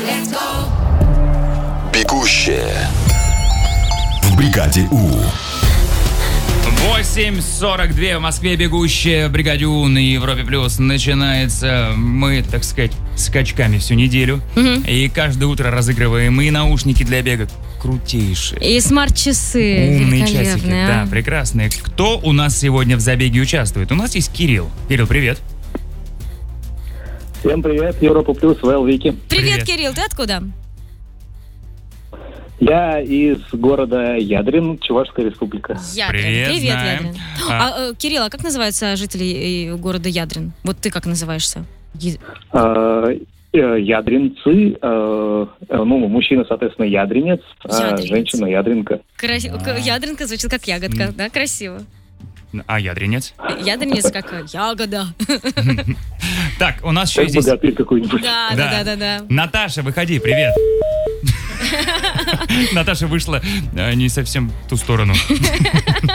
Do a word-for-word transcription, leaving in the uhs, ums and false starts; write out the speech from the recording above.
Бегущая в бригаде У. восемь сорок два в Москве, бегущая в бригаде У на Европе Плюс начинается. Мы, так сказать, скачками всю неделю. Мгм. И каждое утро разыгрываем и наушники для бега крутейшие. И смарт-часы Умные часики, великолепные, да, а. прекрасные. Кто у нас сегодня в забеге участвует? У нас есть Кирилл. Кирилл, привет. Всем привет, Европа Плюс, Вэл Вики. Привет, Кирилл, ты откуда? Я из города Ядрин, Чувашская республика. Ядрин. Привет, Привет, знаем. Ядрин. А- А, э, Кирилл, а как называются жители э, города Ядрин? Вот ты как называешься? Е- Э, э, Ядринцы, э, э, ну, мужчина, соответственно, ядринец, а Ядринец. женщина ядринка. краси- к- Ядринка звучит как ягодка, М. да, красиво. А ядринец? Ядринец как э, ягода. Так, у нас еще Как здесь... богатырь какой-нибудь. Да, Да. да, да, да, да. Наташа, выходи, привет. Наташа вышла э, не совсем в ту сторону.